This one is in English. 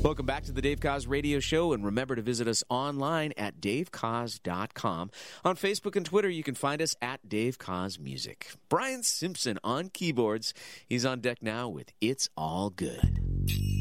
Welcome back to the Dave Koz Radio Show, and remember to visit us online at davekoz.com. On Facebook and Twitter, you can find us at Dave Koz Music. Brian Simpson on keyboards. He's on deck now with It's All Good.